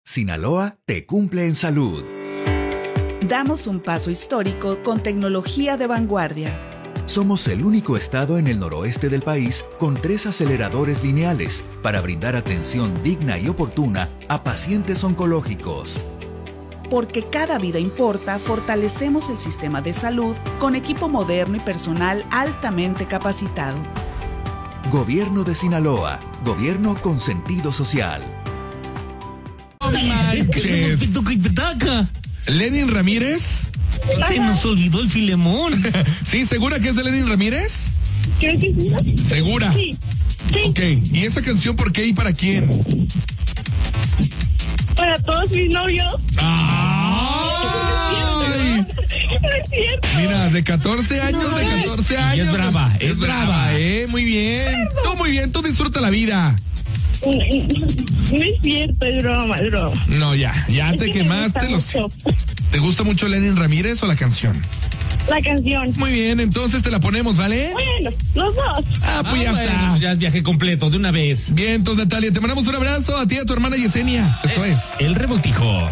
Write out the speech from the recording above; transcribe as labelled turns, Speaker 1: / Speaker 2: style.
Speaker 1: Sinaloa te cumple en salud.
Speaker 2: Damos un paso histórico con tecnología de vanguardia.
Speaker 1: Somos el único estado en el noroeste del país con 3 aceleradores lineales para brindar atención digna y oportuna a pacientes oncológicos.
Speaker 2: Porque cada vida importa, fortalecemos el sistema de salud con equipo moderno y personal altamente capacitado.
Speaker 1: Gobierno de Sinaloa. Gobierno con sentido social.
Speaker 3: ¡No manches! ¿Lenin Ramírez?
Speaker 4: Se nos olvidó el Filemón.
Speaker 3: ¿Sí? ¿Segura que es de Lenin Ramírez?
Speaker 5: Creo que sí.
Speaker 3: ¿Segura?
Speaker 5: Sí.
Speaker 3: Ok. ¿Y esa canción por qué y para quién?
Speaker 5: Para todos mis novios.
Speaker 3: ¡Ay!
Speaker 5: No es cierto.
Speaker 3: Mira, de 14 años, de 14 años.
Speaker 4: Y es brava,
Speaker 3: Es brava, muy bien. Tú muy bien, tú disfruta la vida.
Speaker 5: No es cierto, es broma, es broma.
Speaker 3: No, ya
Speaker 5: Es
Speaker 3: te
Speaker 5: que
Speaker 3: quemaste
Speaker 5: me gusta mucho
Speaker 3: ¿Te gusta mucho Lenin Ramírez o la canción?
Speaker 5: la canción.
Speaker 3: Muy bien, entonces te la ponemos, ¿vale?
Speaker 5: Bueno, los dos.
Speaker 3: Pues ya está.
Speaker 4: Ya es viaje completo, de una vez.
Speaker 3: Bien, entonces Natalia, te mandamos un abrazo a ti y a tu hermana Yesenia. Esto es
Speaker 4: El Revoltijo.